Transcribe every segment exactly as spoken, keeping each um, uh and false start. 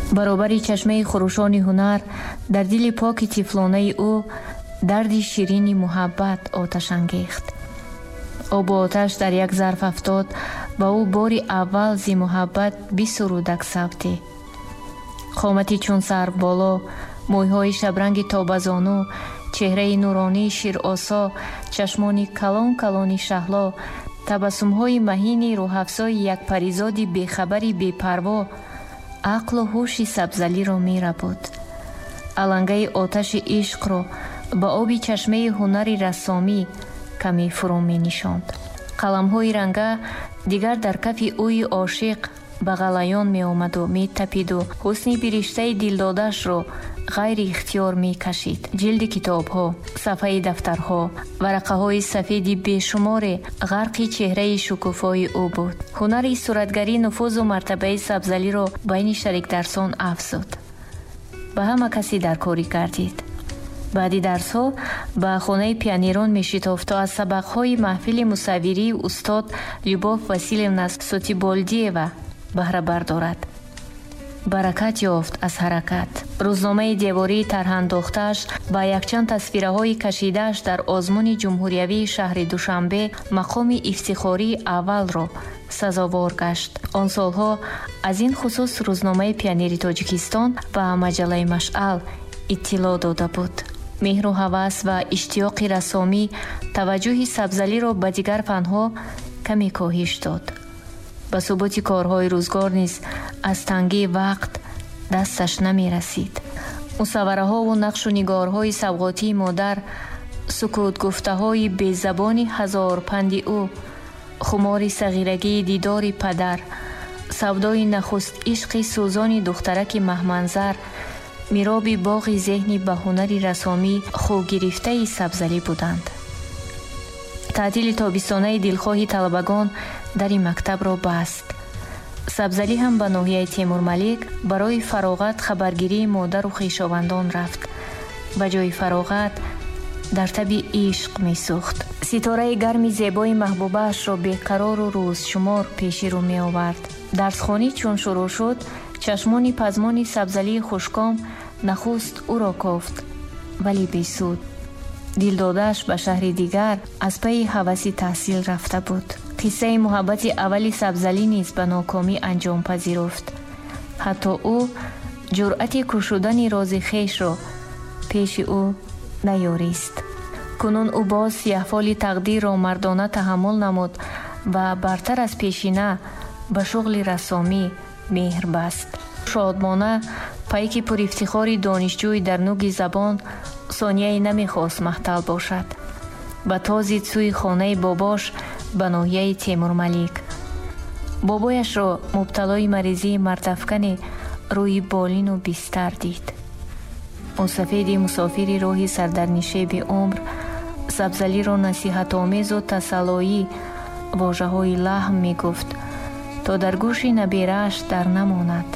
баробари чашмаи хурушони ҳунар дар дили поки тифлонаи ӯ дарди ширини муҳаббат оташ ангехт. обу оташ дар як зарф афтод ба ӯ бори аввал зи муҳаббат бисурудак савти. қомати чун сарв боло, мӯйҳои шабранги тобазону, чеҳраи нуронии широсо, чашмони калон калони шаҳло, табассумҳои маҳини рӯҳафзои як паризоди бехабари бепарво ақлу ҳуши Сабзалиро мерабуд. алангаи оташи ишқро ба оби чашмаи ҳунари рассомӣ каме фурӯ менишонд. қаламҳои ранга дигар дар кафи ӯи ошиқ ба ғалаён меомаду метапиду ҳусни бириштаи дилдодашро ғайри ихтиёр мекашид. ҷилди китобҳо, сафҳаи дафтарҳо, варақаҳои сафеди бешуморе ғарқи чеҳраи шукуфои ӯ буд. ҳунари суратгарӣ нуфузу мартабаи Сабзалиро байни шарикдарсон афзуд. ба ҳама каси даркорӣ гардид. баъди дарсҳо ба хонаи пионерон мешитофт то аз сабақҳои маҳфили мусаввирии устод Любов Васильевна Сотиболдиева баҳра бардорад. баракат ёфт аз ҳаракат. рӯзномаи девории тарҳандохтааш ба якчанд тасвираҳои кашидааш дар озмуни ҷумҳуриявии шаҳри Душанбе мақоми ифтихории аввалро сазовор гашт. он солҳо аз ин хусус рӯзномаи Пионери Тоҷикистон ва маҷаллаи Машъал иттилоъ дода буд. меҳру ҳавас ва иштиёқи рассомӣ таваҷҷӯҳи Сабзалиро ба дигар фанҳо каме коҳиш дод. ба субути корҳои рӯзгор низ аз тангии вақт дасташ намерасид. мусаввараҳову нақшу нигорҳои савғотии модар, сукутгуфтаҳои безабони ҳазорпанди ӯ, хумори сағирагии дидори падар, савдои нахуст ишқи сӯзони духтараки маҳманзар, мироби боғи зеҳни ба ҳунари расомӣ хӯгирифтаи Сабзалӣ буданд. таътили тобистонаи дилхоҳи талабагон дари мактабро баст. Сабзалӣ ҳам ба ноҳияи Темурмалик барои фароғат хабаргирии модару хешовандон рафт. ба ҷои фароғат дар таби ишқ месӯхт. ситораи гарми зебои маҳбубаашро беқарору рӯзшумор пеши рӯ меовард. дарсхонӣ чун шурӯъ шуд, чашмони пазмони Сабзалии хушком нахуст ӯро кофт, вале бесуд. дилдодааш ба шаҳри дигар аз пайи ҳаваси таҳсил рафта буд. қиссаи муҳаббати аввали Сабзалӣ низ ба нокомӣ анҷом пазируфт. ҳатто ӯ ҷуръати кушудани рози хешро пеши ӯ наёрист. кунун ӯ боз яҳфоли тақдирро мардона таҳаммул намуд ва бартар аз пешина ба шуғли рассомӣ меҳр баст. шодмона пайки пурифтихори донишҷӯи дар нуги забон сонияе намехост маҳтал бошад. ба този сӯи хонаи бобош ба ноҳияи Темурмалик. бобояшро мубталои маризии мартафкани рӯи болину бистар дид. мусафиди мусофири роҳи сардарнишеби умр Сабзалиро насиҳатомезу тасаллоӣ вожаҳои лаҳм мегуфт, то дар гӯши наберааш дар намонад.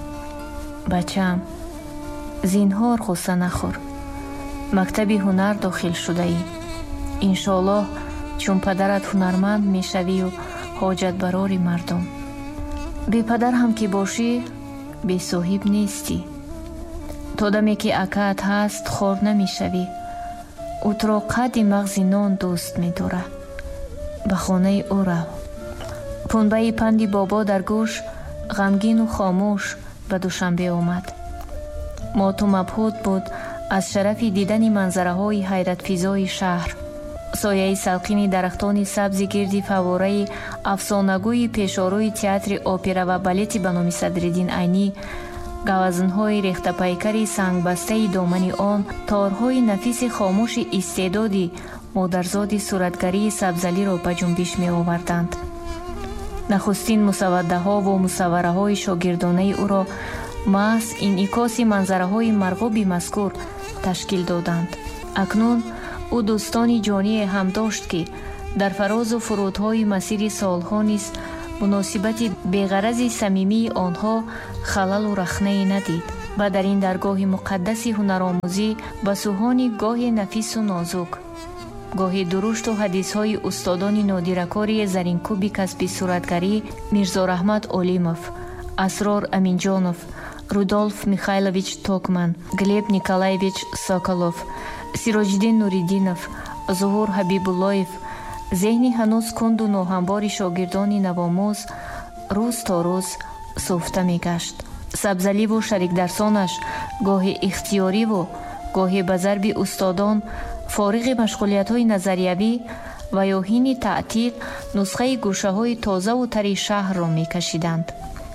бачам, зинҳор ғусса нахӯр. мактаби ҳунар дохил шудаӣ. иншоаллоҳ чун падарат ҳунарманд мешавию ҳоҷатбарори мардум. бепадар ҳам ки бошӣ, бесоҳиб нестӣ. то даме ки акаат ҳаст, хор намешавӣ. ӯ туро қадди мағзи нон дӯст медорад. ба хонаи ӯ рав. пунбаи панди бобо дар гӯш ғамгину хомӯш ба Душанбе омад. моту мабҳут буд аз шарафи дидани манзараҳои ҳайратфизои шаҳр. сояи салқини дарахтони сабзи гирди фаввораи афсонагӯи пешоруи театри опера ва балети ба номи Садриддин Айнӣ, гавазнҳои рехтапайкари сангбастаи домани он, торҳои нафиси хомӯши истеъдоди модарзоди суратгарии Сабзалиро ба ҷунбиш меоварданд. нахустин мусаввадаҳову мусаввараҳои шогирдонаи ӯро маҳз инъикоси манзараҳои марғуби мазкур ташкил доданд. акнун ӯ дӯстони ҷоние ҳам дошт ки дар фарозу фурудҳои масири солҳо низ муносибати беғарази самимии онҳо халалу рахнае надид ва дар ин даргоҳи муқаддаси ҳунаромӯзӣ ба сӯҳони гоҳе нафису нозук, гоҳи дурушту ҳадисҳои устодони нодиракори заринкуби касби суратгарӣ Мирзо Раҳмат Олимов, Асрор Аминҷонов, Рудольф Михайлович Токман, Глеб Николаевич Соколов, Сироҷиддин Нуриддинов, Зуҳур Ҳабибуллоев. зеҳни ҳанӯз кунду ноҳамбори шогирдони навомӯз рӯз то рӯз суфта мегашт. Сабзаливу шарикдарсонаш гоҳе ихтиёриву гоҳе ба зарби устодон фориғи машғулиятҳои назариявӣ ва ё ҳини таътил нусхаи гӯшаҳои тозаву тари шаҳрро мекашиданд.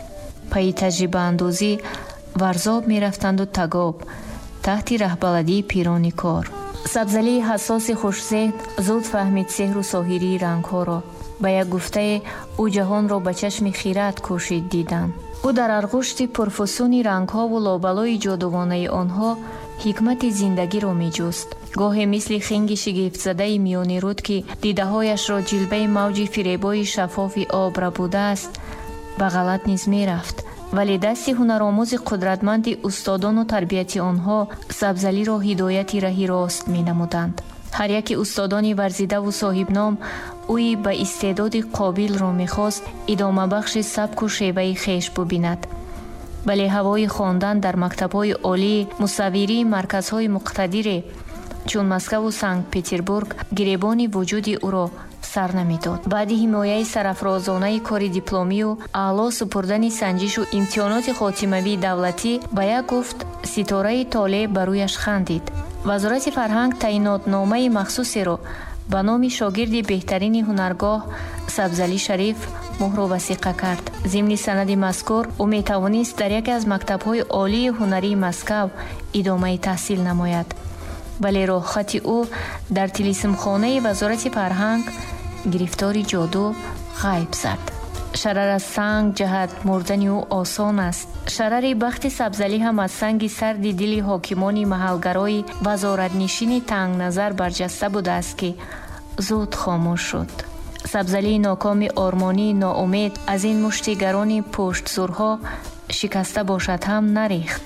пайи таҷрибаандозӣ варзоб мерафтанду тагоб таҳти раҳбаладии пирони кор. Сабзалии ҳассоси хушзеҳн зуд фаҳмид сеҳру соҳирии рангҳоро. ба як гуфтае ӯ ҷаҳонро ба чашми хират кӯшид дидан. ӯ дар арғушти пурфусуни рангҳову лобалои ҷодувонаи онҳо ҳикмати зиндагиро меҷуст. гоҳе мисли хинги шигифтзадаи миёни руд ки дидаҳояшро ҷилбаи мавҷи фиребои шаффофи об рабудааст, ба ғалат низ мерафт. вале дасти ҳунаромӯзи қудратманди устодону тарбияти онҳо Сабзалиро ҳидояти раҳи рост менамуданд. ҳар яки устодони варзидаву соҳибном ӯи ба истеъдоди қобилро мехост идомабахши сабку шеваи хеш бубинад. вале ҳавои хондан дар мактабҳои олӣ, мусаввирии марказҳои муқтадире чун Москву Санкт-Петербург гиребони вуҷуди ӯро сар намедод. баъди ҳимояи сарафрозонаи кори дипломию аъло супурдани санҷишу имтиҳоноти хотимавии давлатӣ ба як гуфт ситораи толеъ ба рӯяш хандид. вазорати фарҳанг таъинотномаи махсусеро ба номи шогирди беҳтарини ҳунаргоҳ Сабзалӣ Шариф муҳру васиқа кард. зимни санади мазкур ӯ метавонист дар яке аз мактабҳои олии ҳунарии Москав идомаи таҳсил намояд. вале роҳхати ӯ дар тилисмхонаи вазорати фарҳанг гирифтори ҷоду ғайб зад. шарар аз санг ҷаҳад мурдани ӯ осон аст. шарари бахти Сабзалӣ ҳам аз санги сарди дили ҳокимони маҳалгарои вазоратнишини тангназар барҷаста будааст ки зуд хомӯш шуд. Сабзалии нокоми ормонӣ ноумед аз ин мушти гарони пуштзурҳо шикаста бошад ҳам нарехт.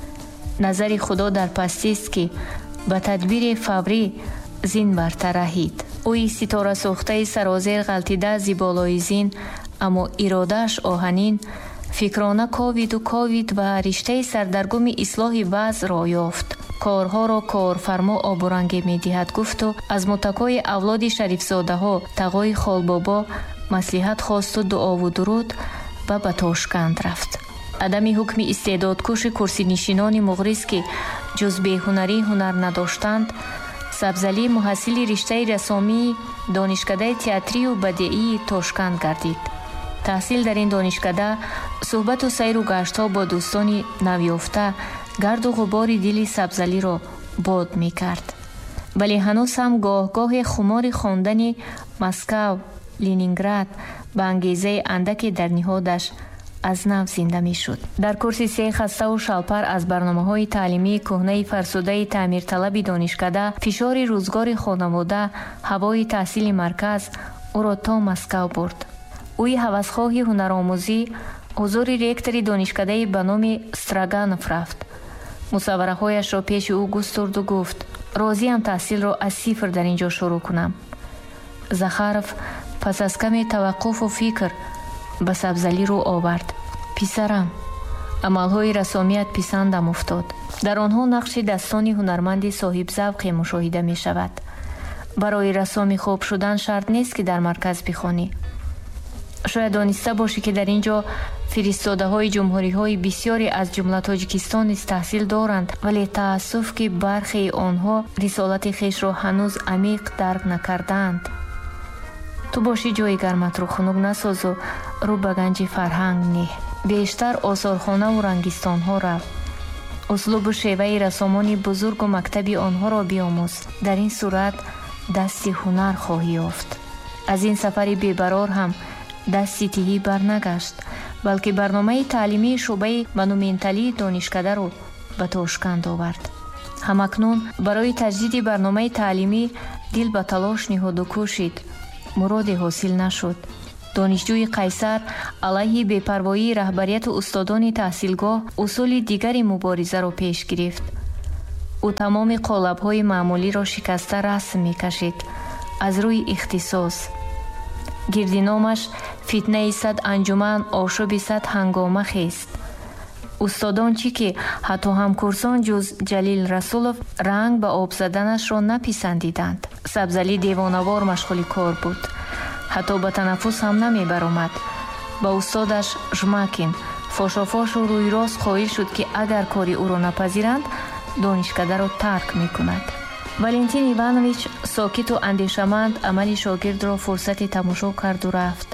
назари худо дар пастист ки ба тадбири фаврӣ зин бартар раҳид. ӯи ситорасӯхтаи сарозер ғалтида зиболои зин, аммо иродааш оҳанин фикрона ковиду ковид ва риштаи сардаргуми ислоҳи вазъро ёфт. корҳоро корфармо обуранге медиҳад гуфту аз муттакои авлоди шарифзодаҳо тағои холбобо маслиҳат хосту дуову дуруд ва ба Тошканд рафт. адами ҳукми истеъдодкуши курсинишинони муғрис ки ҷуз беҳунарӣ ҳунар надоштанд, Сабзалӣ муҳассили риштаи расомии донишкадаи театрию бадеии Тошканд гардид. таҳсил дар ин донишкада, суҳбату сайру гаштҳо бо дӯстони навёфта гарду ғубори дили Сабзалиро бод мекард. вале ҳанӯз ҳам гоҳ-гоҳе хумори хондани Москав, Ленинград ба ангезаи андаке дар ниҳодаш аз нав зинда мешуд. дар курси се хаставу шалпар аз барномаҳои таълимии кӯҳнаи фарсудаи таъмирталаби донишкада, фишори рӯзгори хонавода, ҳавои таҳсили марказ ӯро то Москав бурд. ӯи ҳавасхоҳи ҳунаромӯзӣ ҳузури ректори донишкадаи ба номи Строганов рафт. мусаввараҳояшро пеши ӯ густурду гуфт: розиам таҳсилро аз сифр дар ин ҷо шурӯъ кунам. Захаров пас аз каме таваққуфу фикр ба Сабзалӣ рӯ овард. писарам, амалҳои расомият писандам уфтод. дар онҳо нақши дастони ҳунарманди соҳибзавқе мушоҳида мешавад. барои расоми хуб шудан шарт нест ки дар марказ бихонӣ. шояд дониста бошӣ ки дар ин ҷо фиристодаҳои ҷумҳуриҳои бисёре аз ҷумла Тоҷикистон низ таҳсил доранд, вале таассуф ки бархеи онҳо рисолати хешро ҳанӯз амиқ дарк накардаанд. ту бошӣ ҷои гарматру хунук насозу рӯ ба ганҷи фарҳанг неҳ. бештар осорхонаву рангистонҳо рав. услубу шеваи расомони бузургу мактаби онҳоро биомӯз. дар ин сурат дасти ҳунар хоҳӣ ёфт. аз ин сафари бебарор ҳам дасти тиҳӣ барнагашт, балки барномаи таълимии шуъбаи монументалии донишкадаро ба Тошканд овард. ҳамакнун барои таҷдиди барномаи таълимӣ дил ба талош ниҳоду кӯшид. муроде ҳосил нашуд. донишҷӯи қайсар алайҳи бепарвоии раҳбарияту устодони таҳсилгоҳ усули дигари муборизаро пеш гирифт. ӯ тамоми қолабҳои маъмулиро шикаста расм мекашид аз рӯи ихтисос. гирди номаш фитнаи сад анҷуман, ошуби сад ҳангома хест. устодон чӣ ки ҳатто ҳамкурсон ҷуз Ҷалил Расулов ранг ба об заданашро написандиданд. Сабзалӣ девонавор машғули кор буд. ҳатто ба танаффус ҳам намебаромад. ба устодаш Жмакин фошофошу рӯйрост қоил шуд ки агар кори ӯро напазиранд, донишкадаро тарк мекунад. Валентин Иванович сокиту андешаманд амали шогирдро фурсати тамошо карду рафт.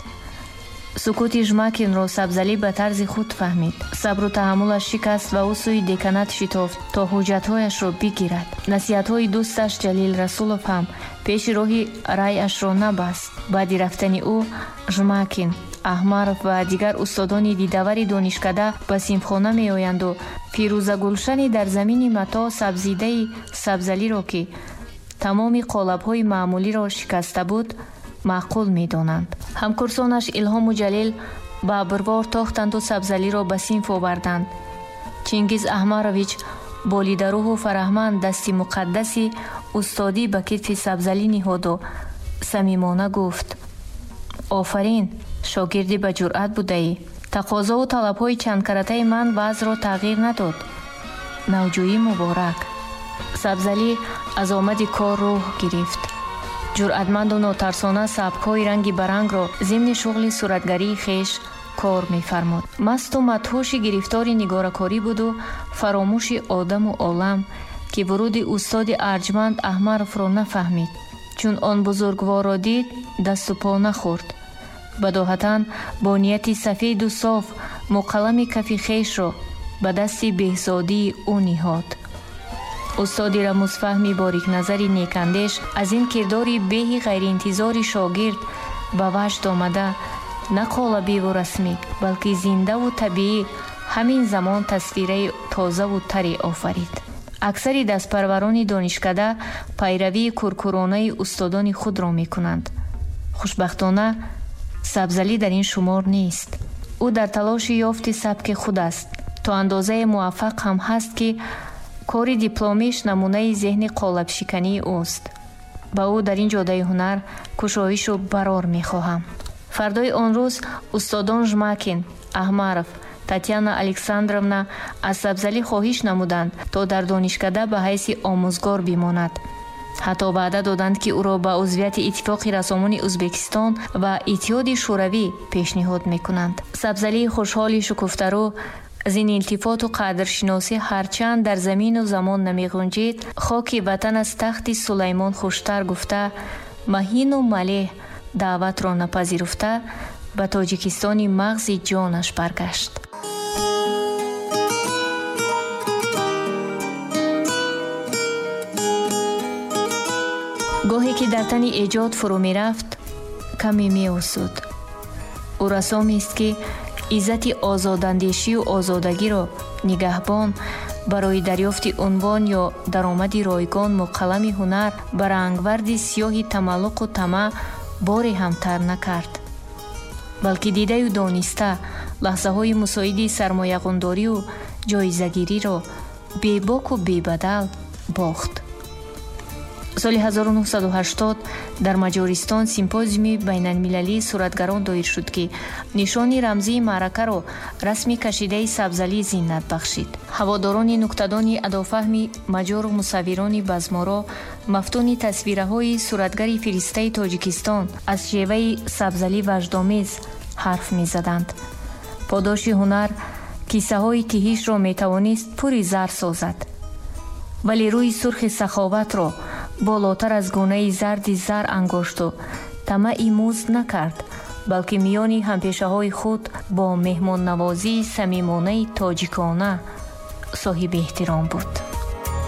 сукути Жмакинро Сабзалӣ ба тарзи худ фаҳмид. Сабру таҳаммулаш шикаст ва ӯ сӯи деканат шитофт, то ҳуҷҷатҳояшро бигирад. Насиҳатҳои дӯсташ Ҷалил Расулов ҳам пеши роҳи райашро набаст. баъди рафтани ӯ Жмакин, Аҳмаров ва дигар устодони дидавари донишкада ба симхона меоянду фирӯзагулшани дар замини матоъ сабзидаи Сабзалиро, ки тамоми қолабҳои маъмулиро шикаста буд, маъқул медонанд. ҳамкурсонаш Илҳому Ҷалил ба абрвор тохтанду Сабзалиро ба синф оварданд. Чингиз Аҳмарович болидарӯҳу фараҳманд дасти муқаддаси устодӣ ба китфи Сабзалӣ ниҳоду самимона гуфт: офарин, шогирди ба ҷуръат будаӣ. тақозову талабҳои чандкаратаи ман вазъро тағйир надод. навҷӯӣ муборак. Сабзалӣ аз омади кор рӯҳ гирифт. ҷуръатманду нотарсона сабкҳои ранги барангро зимни шуғли суратгарии хеш кор мефармуд. масту матҳуши гирифтори нигоракорӣ буду фаромӯши одаму олам, ки вуруди устоди арҷманд Аҳмаровро нафаҳмид. чун он бузургворро дид, дасту по нахӯрд. бадоҳатан бо нияти сафеду соф муқаллами кафи хешро ба дасти беҳзодии ӯ ниҳод. устоди рамӯзфаҳми борикназари некандеш аз ин кирдори беҳи ғайриинтизори шогирд ба ваҷд омада, на қолабиву расмӣ, балки зиндаву табиӣ ҳамин замон тасвираи тозаву таре офарид. аксари дастпарварони донишкада пайравии куркуронаи устодони худро мекунанд. хушбахтона Сабзалӣ дар ин шумор нест. ӯ дар талоши ёфти сабки худ аст. то андозае муваффақ ҳам ҳаст, ки кори дипломиш намунаи зеҳни қолабшикании ӯст. ба ӯ дар ин ҷодаи ҳунар кушоишу барор мехоҳам. фардои он рӯз устодон Жмакин, Аҳмаров, Татьяна Александровна аз Сабзалӣ хоҳиш намуданд, то дар донишкада ба ҳайси омӯзгор бимонад. ҳатто ваъда доданд, ки ӯро ба узвияти Иттифоқи рассомони Ӯзбекистон ва Иттиҳоди Шӯравӣ пешниҳод мекунанд. Сабзалии хушҳоли шукуфтарӯ аз ин илтифоту қадршиносӣ ҳарчанд дар замину замон намеғунҷид, хоки ватан аз тахти Сулаймон хуштар гуфта, маҳину малеҳ даъватро напазируфта, ба Тоҷикистони мағзи ҷонаш баргашт. гоҳе ки дар тани эҷод фурӯ мерафт, каме меосуд. ӯ рассомест, ки иззати озодандешию озодагиро нигаҳбон барои дарёфти унвон ё даромади ройгон муқаллами ҳунар ба рангварди сиёҳи тамаллуқу тама боре ҳам тар накард, балки дидаю дониста лаҳзаҳои мусоиди сармоягундорию ҷоизагириро бебоку бебадал бохт. соли ҳазору нуҳсаду ҳаштод дар Маҷористон симпозиуми байналмилалии суратгарон доир шуд, ки нишони рамзии маъракаро расми кашидаи Сабзалӣ зиннат бахшид. ҳаводорони нуктадони адофаҳми маҷору мусаввирони базморо мафтуни тасвираҳои суратгари фиристаи Тоҷикистон аз шеваи Сабзалӣ ваҷдомез ҳарф мезаданд. подоши ҳунар киссаҳои тиҳишро метавонист пури зар созад, вале рӯи сурхи саховатро болотар аз гунаи зарди зар ангошту тамаи музд накард, балки миёни ҳампешаҳои худ бо меҳмоннавозии самимонаи тоҷикона соҳиби эҳтиром буд.